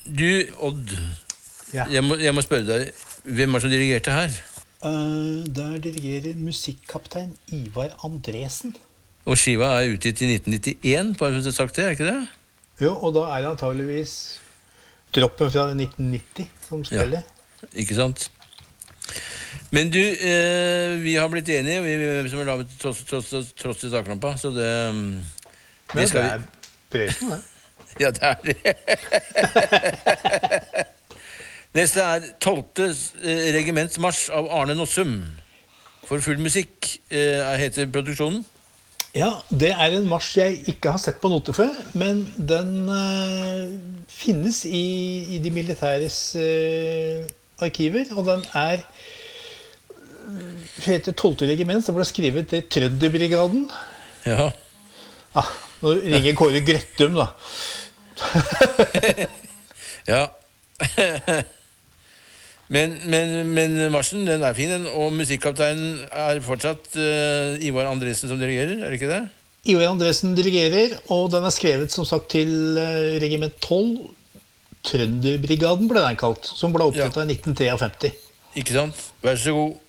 Du, Odd, Ja. jeg må spørre deg, hvem som dirigerte her? Der dirigerer musikkaptein Ivar Andresen. Og skiva utgitt i 1991, bare for å ha sagt det, ikke det? Jo, og da det antageligvis troppen fra 1990 som spiller. Ikke sant? Men du, vi har blitt enige, vi som har lavet tross til saklampa, så det... Men det Prøysen, det. Ja, det det. Neste 12. regiments marsj av Arne Nossum. For full musikk heter produksjonen. Ja, det en marsj jeg ikke har sett på noter før, men den finnes i de militæres arkiver, og den heter 12. regiment, som ble skrevet til Trønderbrigaden. Ja. Ah, nå ringer Kåre Grøttum, da. Ja. Men marsjen, den fin, og musikkapteinen fortsatt Ivar Andresen som dirigerer, det ikke det? Ivar Andresen dirigerer, og den skrevet som sagt til regiment 12. Trønderbrigaden ble den kalt, som ble opprettet i 1953. Ikke sant? Vær så god.